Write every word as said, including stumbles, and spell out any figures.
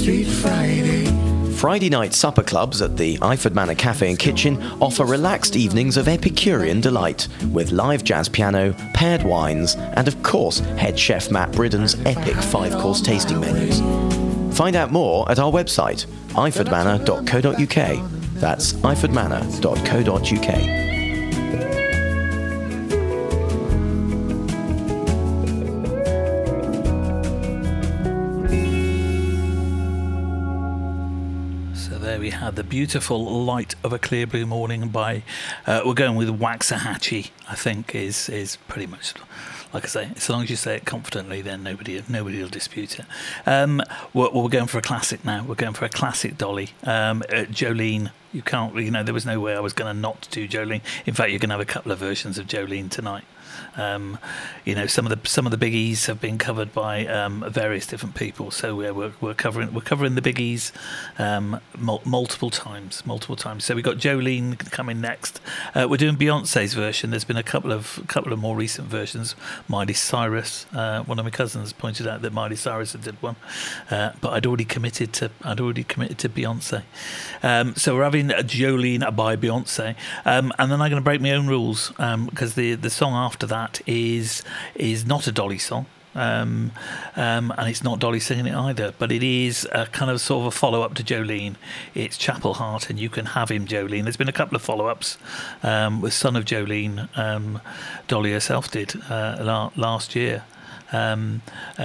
Street Friday. Friday night supper clubs at the Iford Manor Cafe and Kitchen offer relaxed evenings of Epicurean delight with live jazz piano, paired wines, and of course head chef Matt Bridden's epic five-course tasting menus. Find out more at our website, iford manor dot co dot uk. That's iford manor dot co dot uk. We had the beautiful Light of a Clear Blue Morning by, uh, we're going with Waxahachie, I think, is is pretty much, like I say, as long as you say it confidently, then nobody nobody will dispute it. Um, we're, we're going for a classic now. We're going for a classic Dolly. Um, uh, Jolene, you can't, you know, there was no way I was going to not do Jolene. In fact, you're going to have a couple of versions of Jolene tonight. Um, you know, some of the some of the biggies have been covered by um, various different people. So we're, we're we're covering we're covering the biggies um, mul- multiple times, multiple times. So we got Jolene coming next. Uh, we're doing Beyonce's version. There's been a couple of couple of more recent versions. Miley Cyrus, uh, one of my cousins pointed out that Miley Cyrus had did one, uh, but I'd already committed to I'd already committed to Beyonce. Um, so we're having Jolene by Beyonce, um, and then I'm going to break my own rules because um, the the song after that is is not a Dolly song, um, um, and it's not Dolly singing it either, but it is a kind of sort of a follow-up to Jolene. It's Chapel Heart, and You Can Have Him, Jolene. There's been a couple of follow-ups um, with Son of Jolene. Um, Dolly herself did uh, la- last year. Um, uh,